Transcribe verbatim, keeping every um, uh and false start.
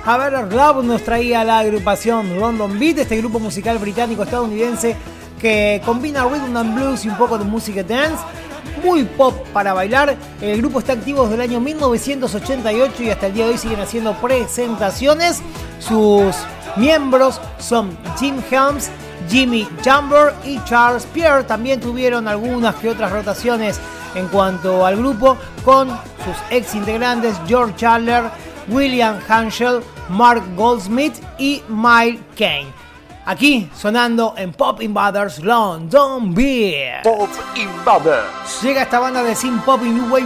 Haber Love nos traía la agrupación London Beat, este grupo musical británico-estadounidense que combina rhythm and blues y un poco de música dance, muy pop para bailar. El grupo está activo desde el año mil novecientos ochenta y ocho y hasta el día de hoy siguen haciendo presentaciones. Sus miembros son Jim Helms, Jimmy Chamber y Charles Pierre. También tuvieron algunas que otras rotaciones en cuanto al grupo con sus ex integrantes George Chandler, William Hanschel, Mark Goldsmith y Mike Kane. Aquí sonando en Pop Invaders London Beat. Pop Invaders. Llega esta banda de synth pop y new wave